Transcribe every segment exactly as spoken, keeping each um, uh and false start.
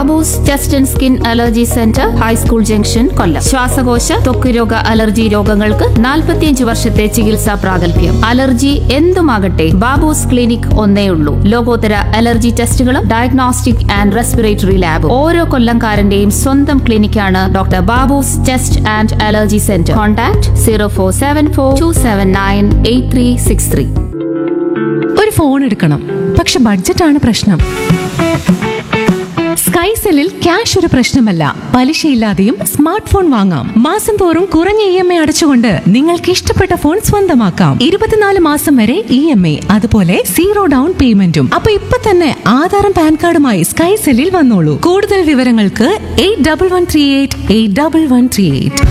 Babu's chest and skin allergy centre, high school junction, കൊല്ലം. ശ്വാസകോശ ത്വക്ക് രോഗ അലർജി രോഗങ്ങൾക്ക് നാൽപ്പത്തിയഞ്ച് വർഷത്തെ ചികിത്സാ പ്രാഗൽഭ്യം. അലർജി എന്തുമാകട്ടെ, ബാബൂസ് ക്ലിനിക് ഒന്നേ ഉള്ളൂ. ലോകോത്തര അലർജി ടെസ്റ്റുകളും ഡയഗ്നോസ്റ്റിക് ആൻഡ് റെസ്പിറേറ്ററി ലാബും. ഓരോ കൊല്ലംകാരന്റെയും സ്വന്തം ക്ലിനിക്കാണ് doctor Babu's chest and allergy centre. Contact zero four seven four to seven nine eight three six three. ഒരു ഫോൺ എടുക്കണം, പക്ഷെ ബഡ്ജറ്റാണ് പ്രശ്നം. സ്കൈസെല്ലിൽ ക്യാഷ് ഒരു പ്രശ്നമല്ല, പലിശയില്ലാതെയും സ്മാർട്ട് ഫോൺ വാങ്ങാം. മാസം തോറും കുറഞ്ഞ ഇ എം ഐ അടച്ചുകൊണ്ട് നിങ്ങൾക്ക് ഇഷ്ടപ്പെട്ട ഫോൺ സ്വന്തമാക്കാം. ഇരുപത്തിനാല് മാസം വരെ ഇ എം ഐ, അതുപോലെ സീറോ ഡൗൺ പേയ്മെന്റും. അപ്പൊ ഇപ്പൊ തന്നെ ആധാറും പാൻ കാർഡുമായി സ്കൈസെല്ലിൽ വന്നോളൂ. കൂടുതൽ വിവരങ്ങൾക്ക് eight double one three eight eight double one three eight.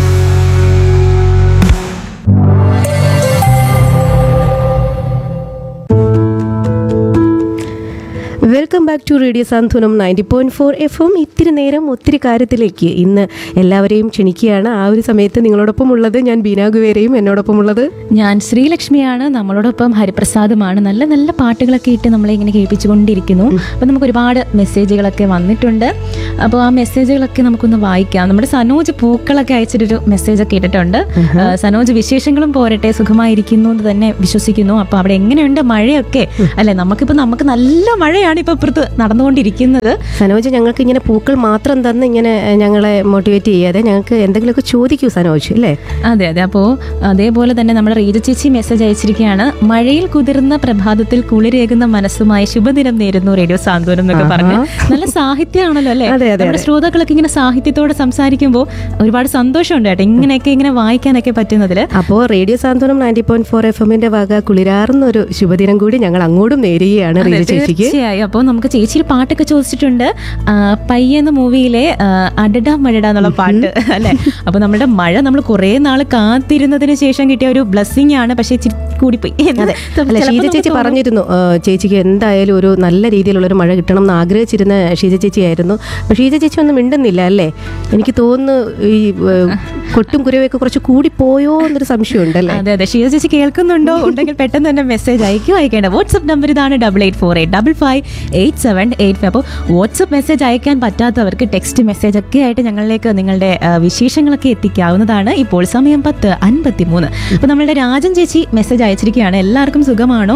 Welcome back to radio Santhwanam ninety point four F M. ഇത്തിരി നേരം ഒത്തിരി കാര്യത്തിലേക്ക് ഇന്ന് എല്ലാവരെയും ക്ഷണിക്കുകയാണ്. ആ ഒരു സമയത്ത് നിങ്ങളോടൊപ്പം ഉള്ളത് ഞാൻ ബീനാഗുവേരയും, എന്നോടൊപ്പം ഉള്ളത് ഞാൻ ശ്രീലക്ഷ്മിയാണ്. നമ്മളോടൊപ്പം ഹരിപ്രസാദുമാണ്. നല്ല നല്ല പാട്ടുകളൊക്കെ ഇട്ട് നമ്മളെ ഇങ്ങനെ കേൾപ്പിച്ചുകൊണ്ടിരിക്കുന്നു. അപ്പോൾ നമുക്ക് ഒരുപാട് മെസ്സേജുകളൊക്കെ വന്നിട്ടുണ്ട്. അപ്പോൾ ആ മെസ്സേജുകളൊക്കെ നമുക്കൊന്ന് വായിക്കാം. നമ്മുടെ സനോജ് പൂക്കളൊക്കെ അയച്ചിട്ടൊരു മെസ്സേജൊക്കെ ഇട്ടിട്ടുണ്ട്. സനോജ് വിശേഷങ്ങളും പോരട്ടെ, സുഖമായിരിക്കുന്നു എന്ന് തന്നെ വിശ്വസിക്കുന്നു. അപ്പോൾ അവിടെ എങ്ങനെയുണ്ട് മഴയൊക്കെ? അല്ലെ, നമുക്കിപ്പോൾ നമുക്ക് നല്ല മഴയാണ് ഇപ്പൊ ഇപ്പുറത്ത് നടന്നുകൊണ്ടിരിക്കുന്നത്. സനോജ്, ഞങ്ങൾക്ക് ഇങ്ങനെ പൂക്കൾ മാത്രം തന്ന് ഇങ്ങനെ ഞങ്ങളെ മോട്ടിവേറ്റ് ചെയ്യാതെ ഞങ്ങൾക്ക് എന്തെങ്കിലുമൊക്കെ ചോദിക്കൂ സനോജ്, അല്ലേ? അതെ അതെ. അപ്പോൾ അതേപോലെ തന്നെ നമ്മുടെ റീജ ചേച്ചി മെസ്സേജ് അയച്ചിരിക്കുകയാണ്. മഴയിൽ കുതിർന്ന പ്രഭാതത്തിൽ കുളിരേകുന്ന മനസ്സുമായി ശുഭദിനം നേരുന്നു റേഡിയോ സാന്ത്വനം എന്നൊക്കെ പറഞ്ഞ്. നല്ല സാഹിത്യമാണല്ലോ അല്ലേ? നമ്മുടെ ശ്രോതാക്കളൊക്കെ ഇങ്ങനെ സാഹിത്യത്തോടെ സംസാരിക്കുമ്പോൾ ഒരുപാട് സന്തോഷമുണ്ട് കേട്ടോ, ഇങ്ങനെയൊക്കെ ഇങ്ങനെ വായിക്കാനൊക്കെ പറ്റുന്നതിൽ. അപ്പോൾ റേഡിയോ സാന്ത്വനം നയൻറ്റി പോയിന്റ് ഫോർ എഫ് എമ്മിന്റെ വക കുളിരാർന്ന ഒരു ശുഭദിനം കൂടി ഞങ്ങൾ അങ്ങോട്ടും നേരുകയാണ് റീജ ചേച്ചിക്ക്. തീർച്ചയായും. അപ്പോൾ നമുക്ക് ചേച്ചിയിൽ പാട്ടൊക്കെ ചോദിച്ചിട്ടുണ്ട്. പയ്യെന്ന മൂവിയിലെ അടട മഴട എന്നുള്ള പാട്ട് അല്ലെ. അപ്പൊ നമ്മുടെ മഴ നമ്മൾ കുറെ നാൾ കാത്തിരുന്നതിന് ശേഷം കിട്ടിയ ഒരു ബ്ലെസ്സിങ് ആണ്. പക്ഷെ കൂടിപ്പോയി. ഷീജ ചേച്ചി പറഞ്ഞിരുന്നു ചേച്ചിക്ക് എന്തായാലും ഒരു നല്ല രീതിയിലുള്ള ഒരു മഴ കിട്ടണം എന്ന് ആഗ്രഹിച്ചിരുന്ന ഷീജ ചേച്ചി ആയിരുന്നു. അപ്പൊ ഷീജ ചേച്ചി ഒന്നും മിണ്ടുന്നില്ല അല്ലേ? എനിക്ക് തോന്നുന്നു ഈ കൊട്ടും കുരവൊക്കെ കുറച്ച് കൂടിപ്പോയോ എന്നൊരു സംശയം ഉണ്ടല്ലേ? അതെ അതെ. ഷീജ ചേച്ചി കേൾക്കുന്നുണ്ടോ? ഉണ്ടെങ്കിൽ പെട്ടെന്ന് തന്നെ മെസ്സേജ് അയക്കും. അയക്കേണ്ട വാട്സ്ആപ്പ് നമ്പർ ഇതാണ് double eight four eight double five eight seven eight five. അപ്പോൾ വാട്സ്ആപ്പ് മെസ്സേജ് അയക്കാൻ പറ്റാത്തവർക്ക് ടെക്സ്റ്റ് മെസ്സേജ് ഒക്കെ ആയിട്ട് ഞങ്ങളിലേക്ക് നിങ്ങളുടെ വിശേഷങ്ങളൊക്കെ എത്തിക്കാവുന്നതാണ്. ഇപ്പോൾ സമയം പത്ത് അൻപത്തി മൂന്ന്. അപ്പോൾ നമ്മളുടെ രാജൻ ചേച്ചി മെസ്സേജ് അയച്ചിരിക്കുകയാണ്. എല്ലാവർക്കും സുഖമാണോ?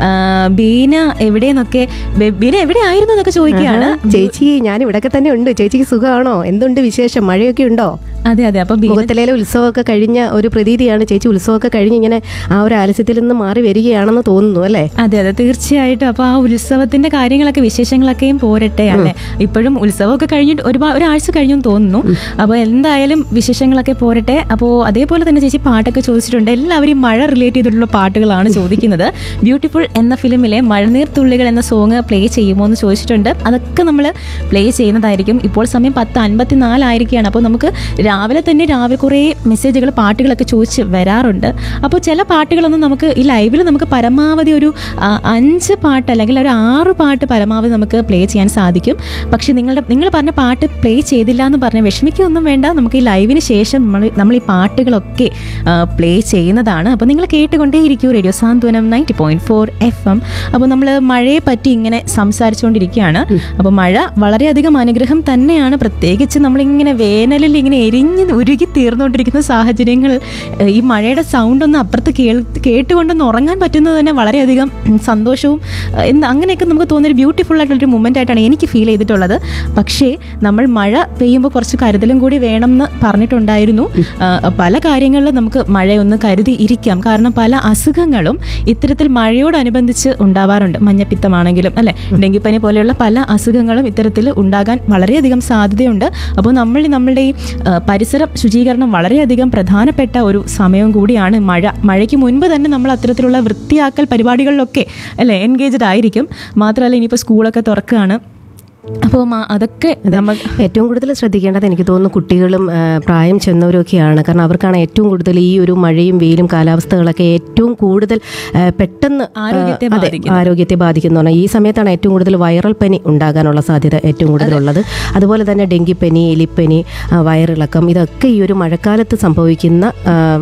ബീന എവിടെയെന്നൊക്കെ, ബീന എവിടെ ആയിരുന്നു എന്നൊക്കെ ചോദിക്കുകയാണ്. ചേച്ചി ഞാൻ ഇവിടെയൊക്കെ തന്നെ ഉണ്ട്. ചേച്ചിക്ക് സുഖമാണോ? എന്തുണ്ട് വിശേഷം? മഴയൊക്കെ ഉണ്ടോ? അതെ അതെ. അപ്പോൾ മുഖത്തിലെ ഉത്സവമൊക്കെ കഴിഞ്ഞ ഒരു പ്രതീതിയാണ് ചേച്ചി. ഉത്സവമൊക്കെ കഴിഞ്ഞ് ഇങ്ങനെ ആ ഒരു ആലസ്യത്തിൽ നിന്ന് മാറി വരികയാണെന്ന് തോന്നുന്നു അല്ലേ? അതെ അതെ, തീർച്ചയായിട്ടും. അപ്പോൾ ആ ഉത്സവത്തിന്റെ കാര്യങ്ങളൊക്കെ വിശേഷങ്ങളൊക്കെയും പോരട്ടെ അല്ലേ. ഇപ്പോഴും ഉത്സവമൊക്കെ കഴിഞ്ഞിട്ട് ഒരുപാട് ഒരാഴ്ച കഴിഞ്ഞു തോന്നുന്നു. അപ്പോൾ എന്തായാലും വിശേഷങ്ങളൊക്കെ പോരട്ടെ. അപ്പോൾ അതേപോലെ തന്നെ ചേച്ചി പാട്ടൊക്കെ ചോദിച്ചിട്ടുണ്ട്. എല്ലാവരും മഴ റിലേറ്റ് ചെയ്തിട്ടുള്ള പാട്ടുകളാണ് ചോദിക്കുന്നത്. ബ്യൂട്ടിഫുൾ എന്ന ഫിലിമിലെ മഴനീർ തുള്ളികൾ എന്ന സോങ് പ്ലേ ചെയ്യുമോ എന്ന് ചോദിച്ചിട്ടുണ്ട്. അതൊക്കെ നമ്മൾ പ്ലേ ചെയ്യുന്നതായിരിക്കും. ഇപ്പോൾ സമയം പത്ത് അൻപത്തി നാലായിരിക്കുകയാണ്. അപ്പോൾ നമുക്ക് രാവിലെ തന്നെ രാവിലെ കുറേ മെസ്സേജുകൾ പാട്ടുകളൊക്കെ ചോദിച്ച് വരാറുണ്ട്. അപ്പോൾ ചില പാട്ടുകളൊന്നും നമുക്ക് ഈ ലൈവിൽ നമുക്ക് പരമാവധി ഒരു അഞ്ച് പാട്ട് അല്ലെങ്കിൽ ഒരു ആറ് പാട്ട് പരമാവധി നമുക്ക് പ്ലേ ചെയ്യാൻ സാധിക്കും. പക്ഷെ നിങ്ങളുടെ നിങ്ങൾ പറഞ്ഞ പാട്ട് പ്ലേ ചെയ്തില്ല എന്ന് പറഞ്ഞാൽ വിഷമിക്കൊന്നും വേണ്ട. നമുക്ക് ഈ ലൈവിന് ശേഷം നമ്മൾ നമ്മൾ ഈ പാട്ടുകളൊക്കെ പ്ലേ ചെയ്യുന്നതാണ്. അപ്പോൾ നിങ്ങൾ കേട്ടുകൊണ്ടേയിരിക്കൂ റേഡിയോ സാന്ത്വനം ninety point four F M. അപ്പോൾ നമ്മൾ മഴയെ പറ്റി ഇങ്ങനെ സംസാരിച്ചുകൊണ്ടിരിക്കുകയാണ്. അപ്പോൾ മഴ വളരെയധികം അനുഗ്രഹം തന്നെയാണ്. പ്രത്യേകിച്ച് നമ്മളിങ്ങനെ വേനലിൽ ഇങ്ങനെ എരിഞ്ഞ് ഉരുകി തീർന്നുകൊണ്ടിരിക്കുന്ന സാഹചര്യങ്ങൾ ഈ മഴയുടെ സൗണ്ട് ഒന്ന് അപ്പുറത്ത് കേൾ കേട്ടുകൊണ്ടൊന്ന് ഉറങ്ങാൻ പറ്റുന്നത് തന്നെ വളരെയധികം സന്തോഷവും എന്താ അങ്ങനെയൊക്കെ നമുക്ക് തോന്നിയൊരു ബ്യൂട്ടിഫുൾ ആയിട്ടുള്ളൊരു മൊമെൻ്റ് ആയിട്ടാണ് എനിക്ക് ഫീൽ ചെയ്തിട്ടുള്ളത്. പക്ഷേ നമ്മൾ മഴ പെയ്യുമ്പോൾ കുറച്ച് കരുതലും കൂടി വേണം എന്ന് പറഞ്ഞിട്ടുണ്ടായിരുന്നു. പല കാര്യങ്ങളിലും നമുക്ക് മഴയൊന്ന് കരുതി ഇരിക്കാം. കാരണം പല അസുഖങ്ങളും ഇത്തരത്തിൽ മഴയോടനുബന്ധിച്ച് ഉണ്ടാവാറുണ്ട്. മഞ്ഞപ്പിത്തമാണെങ്കിലും അല്ലെ, ഡെങ്കിപ്പനി പോലെയുള്ള പല അസുഖങ്ങളും ഇത്തരത്തിൽ ഉണ്ടാകാൻ വളരെയധികം സാധ്യതയുണ്ട്. അപ്പോൾ നമ്മൾ നമ്മളുടെ ഈ പരിസരം ശുചീകരണം വളരെയധികം പ്രധാനപ്പെട്ട ഒരു സമയവും കൂടിയാണ് മഴ. മഴയ്ക്ക് മുൻപ് തന്നെ നമ്മൾ അത്തരത്തിലുള്ള വൃത്തിയാക്കൽ പരിപാടികളിലൊക്കെ അല്ലേ എൻഗേജ്ഡ് ആയിരിക്കും. മാത്രമല്ല ഇനിയിപ്പോൾ സ്കൂളൊക്കെ തുറക്കുകയാണ്. അപ്പോൾ അതൊക്കെ നമ്മൾ ഏറ്റവും കൂടുതൽ ശ്രദ്ധിക്കേണ്ടത് എനിക്ക് തോന്നുന്നു കുട്ടികളും പ്രായം ചെന്നവരൊക്കെയാണ്. കാരണം അവർക്കാണ് ഏറ്റവും കൂടുതൽ ഈ ഒരു മഴയും വെയിലും കാലാവസ്ഥകളൊക്കെ ഏറ്റവും കൂടുതൽ പെട്ടെന്ന് ആരോഗ്യത്തെ ബാധിക്കുന്ന. ഈ സമയത്താണ് ഏറ്റവും കൂടുതൽ വൈറൽ പനി ഉണ്ടാകാനുള്ള സാധ്യത ഏറ്റവും കൂടുതലുള്ളത്. അതുപോലെ തന്നെ ഡെങ്കിപ്പനി, എലിപ്പനി, വയറിളക്കം, ഇതൊക്കെ ഈ ഒരു മഴക്കാലത്ത് സംഭവിക്കുന്ന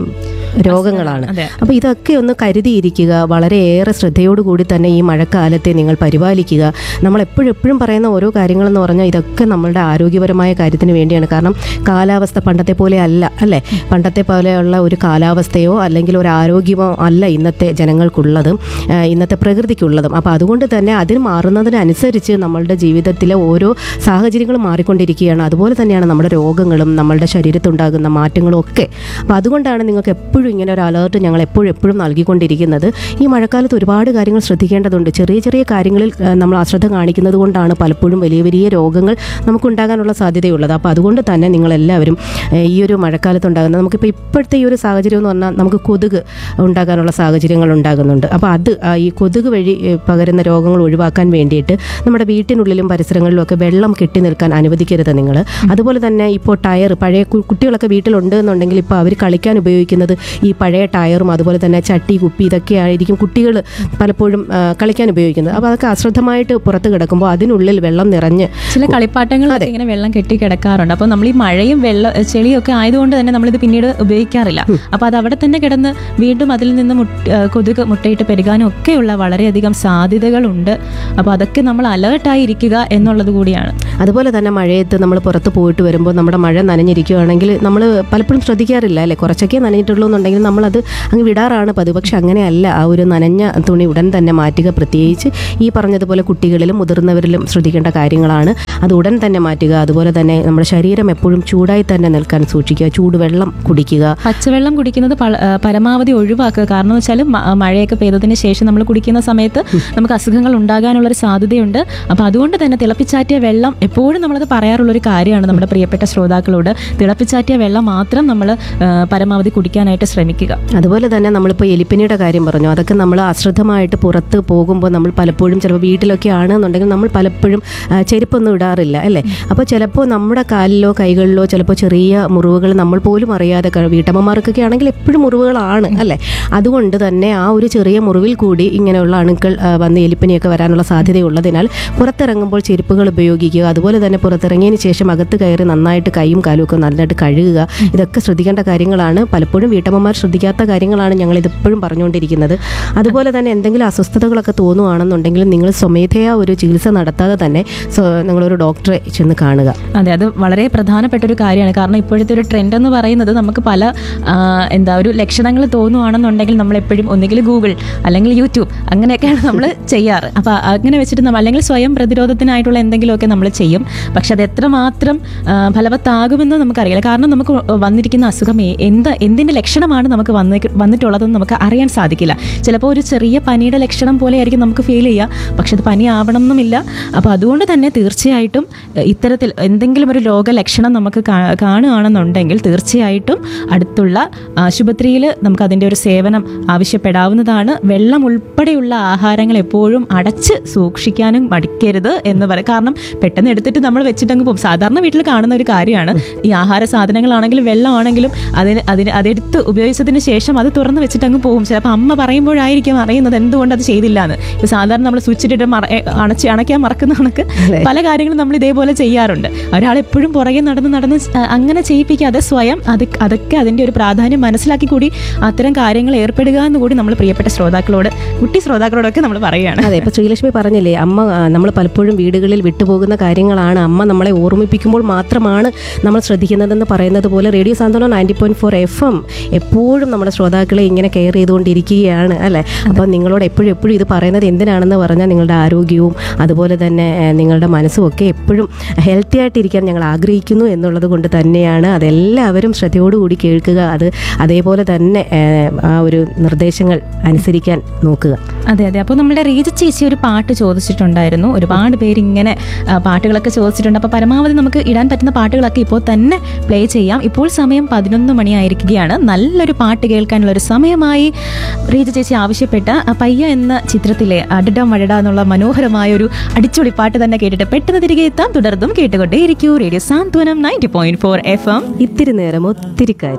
രോഗങ്ങളാണ്. അപ്പോൾ ഇതൊക്കെ ഒന്ന് കരുതിയിരിക്കുക. വളരെയേറെ ശ്രദ്ധയോടുകൂടി തന്നെ ഈ മഴക്കാലത്തെ നിങ്ങൾ പരിപാലിക്കുക. നമ്മൾ എപ്പോഴും എപ്പോഴും പറയുന്ന ഓരോ കാര്യങ്ങളെന്ന് പറഞ്ഞാൽ ഇതൊക്കെ നമ്മളുടെ ആരോഗ്യപരമായ കാര്യത്തിന് വേണ്ടിയാണ്. കാരണം കാലാവസ്ഥ പണ്ടത്തെ പോലെ അല്ല അല്ലേ, പണ്ടത്തെ പോലെയുള്ള ഒരു കാലാവസ്ഥയോ അല്ലെങ്കിൽ ഒരു ആരോഗ്യമോ അല്ല ഇന്നത്തെ ജനങ്ങൾക്കുള്ളതും ഇന്നത്തെ പ്രകൃതിക്കുള്ളതും. അപ്പോൾ അതുകൊണ്ട് തന്നെ അതിന് മാറുന്നതിനനുസരിച്ച് നമ്മളുടെ ജീവിതത്തിലെ ഓരോ സാഹചര്യങ്ങളും മാറിക്കൊണ്ടിരിക്കുകയാണ്. അതുപോലെ തന്നെയാണ് നമ്മുടെ രോഗങ്ങളും നമ്മളുടെ ശരീരത്തുണ്ടാകുന്ന മാറ്റങ്ങളും ഒക്കെ. അപ്പോൾ അതുകൊണ്ടാണ് നിങ്ങൾക്ക് എപ്പോഴും ഇങ്ങനെ ഒരു അലേർട്ട് ഞങ്ങൾ എപ്പോഴും എപ്പോഴും നൽകിക്കൊണ്ടിരിക്കുന്നത്. ഈ മഴക്കാലത്ത് ഒരുപാട് കാര്യങ്ങൾ ശ്രദ്ധിക്കേണ്ടതുണ്ട്. ചെറിയ ചെറിയ കാര്യങ്ങളിൽ നമ്മൾ അശ്രദ്ധ കാണിക്കുന്നത് കൊണ്ടാണ് പലപ്പോഴും വലിയ വലിയ രോഗങ്ങൾ നമുക്കുണ്ടാകാനുള്ള സാധ്യതയുള്ളത്. അപ്പോൾ അതുകൊണ്ട് തന്നെ നിങ്ങളെല്ലാവരും ഈ ഒരു മഴക്കാലത്ത് ഉണ്ടാകുന്ന നമുക്കിപ്പോൾ ഇപ്പോഴത്തെ ഈ ഒരു സാഹചര്യം എന്ന് പറഞ്ഞാൽ നമുക്ക് കൊതുക് ഉണ്ടാകാനുള്ള സാഹചര്യങ്ങൾ ഉണ്ടാകുന്നുണ്ട്. അപ്പോൾ അത് ഈ കൊതുക് വഴി പകരുന്ന രോഗങ്ങൾ ഒഴിവാക്കാൻ വേണ്ടിയിട്ട് നമ്മുടെ വീട്ടിനുള്ളിലും പരിസരങ്ങളിലും ഒക്കെ വെള്ളം കെട്ടി നിൽക്കാൻ അനുവദിക്കരുത് നിങ്ങൾ. അതുപോലെ തന്നെ ഇപ്പോൾ ടയർ പഴയ കുട്ടികളൊക്കെ വീട്ടിലുണ്ട് എന്നുണ്ടെങ്കിൽ ഇപ്പോൾ അവർ കളിക്കാൻ ഉപയോഗിക്കുന്നത് ഈ പഴയ ടയറും അതുപോലെ തന്നെ ചട്ടി കുപ്പി ഇതൊക്കെ ആയിരിക്കും കുട്ടികൾ പലപ്പോഴും കളിക്കാൻ ഉപയോഗിക്കുന്നത്. അപ്പോൾ അതൊക്കെ അശ്രദ്ധമായിട്ട് പുറത്ത് കിടക്കുമ്പോൾ അതിനുള്ളിൽ വെള്ളം നിറഞ്ഞ് ചില കളിപ്പാട്ടങ്ങളൊക്കെ ഇങ്ങനെ വെള്ളം കെട്ടി കിടക്കാറുണ്ട്. അപ്പോൾ നമ്മൾ ഈ മഴയും വെള്ള ചെളിയൊക്കെ ആയതുകൊണ്ട് തന്നെ നമ്മളിത് പിന്നീട് ഉപയോഗിക്കാറില്ല. അപ്പോൾ അത് അവിടെ തന്നെ കിടന്ന് വീണ്ടും അതിൽ നിന്ന് കൊതുക് മുട്ടയിട്ട് പെരുകാനും ഒക്കെയുള്ള വളരെയധികം സാധ്യതകളുണ്ട്. അപ്പോൾ അതൊക്കെ നമ്മൾ അലേർട്ടായി ഇരിക്കുക എന്നുള്ളത് കൂടിയാണ്. അതുപോലെ തന്നെ മഴയത്ത് നമ്മൾ പുറത്ത് പോയിട്ട് വരുമ്പോൾ നമ്മുടെ മഴ നനഞ്ഞിരിക്കുകയാണെങ്കിൽ നമ്മൾ പലപ്പോഴും ശ്രദ്ധിക്കാറില്ല അല്ലേ, കുറച്ചൊക്കെ നനഞ്ഞിട്ടുള്ളൂ എന്നുണ്ടെങ്കിൽ നമ്മളത് അങ്ങ് വിടാറാണ് പതിവ്. പക്ഷെ അങ്ങനെയല്ല, ആ ഒരു നനഞ്ഞ തുണി ഉടൻ തന്നെ മാറ്റുക. പ്രത്യേകിച്ച് ഈ പറഞ്ഞതുപോലെ കുട്ടികളിലും മുതിർന്നവരിലും ശ്രദ്ധിക്കേണ്ട കാര്യങ്ങളാണ്. അത് ഉടൻ തന്നെ മാറ്റുക. അതുപോലെ തന്നെ നമ്മുടെ ശരീരം എപ്പോഴും ചൂടായി തന്നെ നിൽക്കാൻ സൂക്ഷിക്കുക. ചൂടുവെള്ളം കുടിക്കുക. പച്ചവെള്ളം കുടിക്കുന്നത് പരമാവധി ഒഴിവാക്കുക. കാരണം എന്ന് വെച്ചാൽ മഴയൊക്കെ പെയ്തതിന് ശേഷം നമ്മൾ കുടിക്കുന്ന സമയത്ത് നമുക്ക് അസുഖങ്ങൾ ഉണ്ടാകാനുള്ളൊരു സാധ്യതയുണ്ട്. അപ്പോൾ അതുകൊണ്ട് തന്നെ തിളപ്പിച്ചാറ്റിയ വെള്ളം എപ്പോഴും നമ്മളത് പറയാറുള്ളൊരു കാര്യമാണ് നമ്മുടെ പ്രിയപ്പെട്ട ശ്രോതാക്കളോട്. തിളപ്പിച്ചാറ്റിയ വെള്ളം മാത്രം നമ്മൾ പരമാവധി കുടിക്കാനായിട്ട് ശ്രമിക്കുക. അതുപോലെ തന്നെ നമ്മളിപ്പോൾ എലിപ്പനിയുടെ കാര്യം പറഞ്ഞു. അതൊക്കെ നമ്മൾ അശ്രദ്ധമായിട്ട് പുറത്ത് പോകുമ്പോൾ നമ്മൾ പലപ്പോഴും ചിലപ്പോൾ വീട്ടിലൊക്കെ ആണെന്നുണ്ടെങ്കിൽ നമ്മൾ പലപ്പോഴും ചെരുപ്പൊന്നും ഇടാറില്ല അല്ലേ. അപ്പോൾ ചിലപ്പോൾ നമ്മുടെ കാലിലോ കൈകളിലോ ചിലപ്പോൾ ചെറിയ മുറിവുകൾ നമ്മൾ പോലും അറിയാതെ, വീട്ടമ്മമാർക്കൊക്കെ ആണെങ്കിൽ എപ്പോഴും മുറിവുകളാണ് അല്ലേ. അതുകൊണ്ട് തന്നെ ആ ഒരു ചെറിയ മുറിവിൽ കൂടി ഇങ്ങനെയുള്ള അണുക്കൾ വന്ന് എലിപ്പനിയൊക്കെ വരാനുള്ള സാധ്യതയുള്ളതിനാൽ പുറത്തിറങ്ങുമ്പോൾ ചെരുപ്പുകൾ ഉപയോഗിക്കുക. അതുപോലെ തന്നെ പുറത്തിറങ്ങിയതിന് ശേഷം അകത്ത് കയറി നന്നായിട്ട് കൈയും കാലും ഒക്കെ നന്നായിട്ട് കഴുകുക. ഇതൊക്കെ ശ്രദ്ധിക്കേണ്ട കാര്യങ്ങളാണ്. പലപ്പോഴും വീട്ടമ്മമാർ ശ്രദ്ധിക്കാത്ത കാര്യങ്ങളാണ് ഞങ്ങൾ ഇതിപ്പോഴും പറഞ്ഞുകൊണ്ടിരിക്കുന്നത്. അതുപോലെ തന്നെ എന്തെങ്കിലും അസ്വസ്ഥതകളൊക്കെ തോന്നുകയാണെന്നുണ്ടെങ്കിൽ നിങ്ങൾ സ്വമേധയാ ഒരു ചികിത്സ നടത്താതെ തന്നെ നിങ്ങളൊരു ഡോക്ടറെ ചെന്ന് കാണുക. അതെ, അത് വളരെ പ്രധാനപ്പെട്ട ഒരു കാര്യമാണ്. കാരണം ഇപ്പോഴത്തെ ഒരു ട്രെൻഡ് എന്ന് പറയുന്നത് നമുക്ക് പല എന്താ ഒരു ലക്ഷണങ്ങൾ തോന്നുകയാണെന്നുണ്ടെങ്കിൽ നമ്മൾ എപ്പോഴും ഒന്നുകിൽ ഗൂഗിൾ അല്ലെങ്കിൽ യൂട്യൂബ് അങ്ങനെയൊക്കെയാണ് നമ്മൾ ചെയ്യാറ്. അപ്പോൾ അങ്ങനെ വെച്ചിട്ട് നമ്മൾ അല്ലെങ്കിൽ സ്വയം പ്രതിരോധത്തിനായിട്ടുള്ള എന്തെങ്കിലുമൊക്കെ നമ്മൾ ചെയ്യും. പക്ഷെ അത് എത്രമാത്രം ഫലവത്താകുമെന്ന് നമുക്കറിയില്ല. കാരണം നമുക്ക് വന്നിരിക്കുന്ന അസുഖം എന്ത് എന്തിൻ്റെ ലക്ഷണമാണ് നമുക്ക് വന്നി വന്നിട്ടുള്ളതെന്ന് നമുക്ക് അറിയാൻ സാധിക്കില്ല. ചിലപ്പോൾ ഒരു ചെറിയ പനിയുടെ ലക്ഷണം പോലെ ആയിരിക്കും നമുക്ക് ഫീൽ ചെയ്യുക, പക്ഷെ അത് പനി ആവണം എന്നുമില്ല. അപ്പോൾ അതുകൊണ്ട് തന്നെ തീർച്ചയായിട്ടും ഇത്തരത്തിൽ എന്തെങ്കിലും ഒരു രോഗലക്ഷണം നമുക്ക് കാണുകയാണെന്നുണ്ടെങ്കിൽ തീർച്ചയായിട്ടും അടുത്തുള്ള ആശുപത്രിയിൽ നമുക്ക് അതിൻ്റെ ഒരു സേവനം ആവശ്യപ്പെടാവുന്നതാണ്. വെള്ളം ഉൾപ്പെടെയുള്ള ആഹാരങ്ങൾ എപ്പോഴും അടച്ച് സൂക്ഷിക്കാനും മടിക്കരുത് എന്ന് പറയും. കാരണം പെട്ടെന്ന് എടുത്തിട്ട് നമ്മൾ വെച്ചിട്ടങ്ങ് പോകും. സാധാരണ വീട്ടിൽ കാണുന്ന ഒരു കാര്യമാണ്. ഈ ആഹാര സാധനങ്ങളാണെങ്കിലും വെള്ളമാണെങ്കിലും അതിന് അതിന് അതെടുത്ത് ഉപയോഗിച്ചതിന് ശേഷം അത് തുറന്ന് വെച്ചിട്ടങ്ങ് പോകും. ചിലപ്പോൾ അമ്മ പറയുമ്പോഴായിരിക്കും അറിയുന്നത് എന്തുകൊണ്ട് അത് ചെയ്തില്ല എന്ന്. ഇപ്പോൾ സാധാരണ നമ്മൾ സ്വിച്ചിട്ടിട്ട് മറ അണച്ച് അണയ്ക്കാൻ മറക്കുന്ന കണക്ക് പല കാര്യങ്ങളും നമ്മൾ ഇതേപോലെ ചെയ്യാറുണ്ട്. ഒരാളെപ്പോഴും പുറകെ നടന്ന് നടന്ന് അങ്ങനെ ചെയ്യിപ്പിക്കാതെ സ്വയം അത് അതൊക്കെ അതിൻ്റെ ഒരു പ്രാധാന്യം മനസ്സിലാക്കി കൂടി അത്തരം കാര്യങ്ങൾ ഏർപ്പെടുക എന്ന് കൂടി നമ്മൾ പ്രിയപ്പെട്ട ശ്രോതാക്കളോട് കുട്ടി ശ്രോതാക്കളോടൊക്കെ നമ്മൾ പറയുകയാണ്. അതെ, ഇപ്പോൾ ശ്രീലക്ഷ്മി പറഞ്ഞില്ലേ, അമ്മ നമ്മൾ പലപ്പോഴും വീടുകളിൽ വിട്ടുപോകുന്ന കാര്യങ്ങളാണ് അമ്മ നമ്മളെ ഓർമ്മിപ്പിക്കുമ്പോൾ മാത്രമാണ് നമ്മൾ ശ്രദ്ധിക്കുന്നതെന്ന് പറയുന്നത് പോലെ റേഡിയോ സാന്ത്വനം ninety point four F M എപ്പോഴും നമ്മുടെ ശ്രോതാക്കളെ ഇങ്ങനെ കെയർ ചെയ്തുകൊണ്ടിരിക്കുകയാണ് അല്ലേ. അപ്പോൾ നിങ്ങളോട് എപ്പോഴും എപ്പോഴും ഇത് പറയുന്നത് എന്തിനാണെന്ന് പറഞ്ഞാൽ നിങ്ങളുടെ ആരോഗ്യവും അതുപോലെ തന്നെ നിങ്ങളുടെ മനസ്സും ഒക്കെ എപ്പോഴും ഹെൽത്തി ആയിട്ടിരിക്കാൻ ഞങ്ങൾ ആഗ്രഹിക്കുന്നു എന്നുള്ളത് കൊണ്ട് തന്നെയാണ്. അതെല്ലാവരും ശ്രദ്ധയോടുകൂടി കേൾക്കുക. അത് അതേപോലെ തന്നെ ആ ഒരു നിർദ്ദേശങ്ങൾ അനുസരിക്കാൻ നോക്കുക. അതെ അതെ അപ്പോൾ നമ്മുടെ റീജ ചേച്ചി ഒരു പാട്ട് ചോദിച്ചിട്ടുണ്ടായിരുന്നു. ഒരുപാട് പേര് ഇങ്ങനെ പാട്ടുകളൊക്കെ ചോദിച്ചിട്ടുണ്ട്. അപ്പോൾ പരമാവധി നമുക്ക് ഇടാൻ പറ്റുന്ന പാട്ടുകളൊക്കെ ഇപ്പോൾ തന്നെ പ്ലേ ചെയ്യാം. ഇപ്പോൾ സമയം പതിനൊന്ന് മണിയായിരിക്കുകയാണ്. നല്ലൊരു പാട്ട് കേൾക്കാനുള്ള ഒരു സമയമായി. റീജ ചേച്ചി ആവശ്യപ്പെട്ട പയ്യ എന്ന ചിത്രത്തിലെ അടട മഴട എന്നുള്ള മനോഹരമായ ഒരു അടിച്ചുപൊളി പാട്ട് തന്നെ കേട്ടിട്ട് പെട്ടെന്ന് തിരികെ എത്താം. തുടർന്നും കേട്ടുകൊണ്ടേയിരിക്കൂ റേഡിയോ സാന്ത്വനം ninety point four F M. ഇത്തിരി നേരം ഒത്തിരി കാര്യം.